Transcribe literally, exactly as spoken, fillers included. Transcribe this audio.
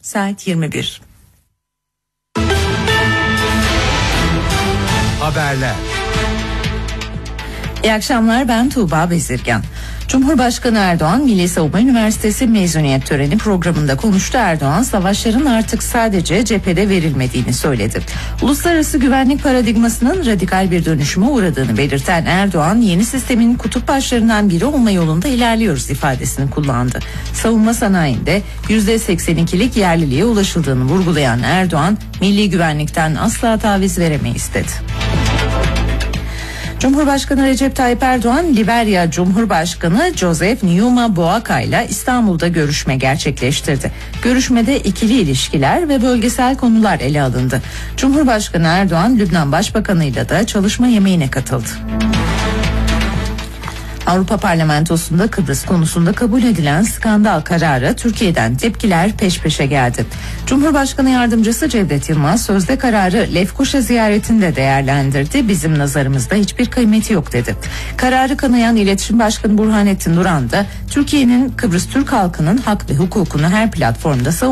Saat yirmi bir. Haberler. İyi akşamlar, ben Tuğba Bezirgan. Cumhurbaşkanı Erdoğan, Milli Savunma Üniversitesi mezuniyet töreni programında konuştu. Erdoğan, savaşların artık sadece cephede verilmediğini söyledi. Uluslararası güvenlik paradigmasının radikal bir dönüşüme uğradığını belirten Erdoğan, yeni sistemin kutup başlarından biri olma yolunda ilerliyoruz ifadesini kullandı. Savunma sanayinde yüzde seksen ikilik yerliliğe ulaşıldığını vurgulayan Erdoğan, milli güvenlikten asla taviz veremeyiz dedi. Cumhurbaşkanı Recep Tayyip Erdoğan, Liberya Cumhurbaşkanı Joseph Numa Boakai ile İstanbul'da görüşme gerçekleştirdi. Görüşmede ikili ilişkiler ve bölgesel konular ele alındı. Cumhurbaşkanı Erdoğan, Lübnan Başbakanı ile de çalışma yemeğine katıldı. Avrupa Parlamentosu'nda Kıbrıs konusunda kabul edilen skandal karara Türkiye'den tepkiler peş peşe geldi. Cumhurbaşkanı Yardımcısı Cevdet Yılmaz sözde kararı Lefkoşa ziyaretinde değerlendirdi. Bizim nazarımızda hiçbir kıymeti yok dedi. Kararı kınayan İletişim Başkanı Burhanettin Duran da Türkiye'nin Kıbrıs Türk halkının hak ve hukukunu her platformda savunmasını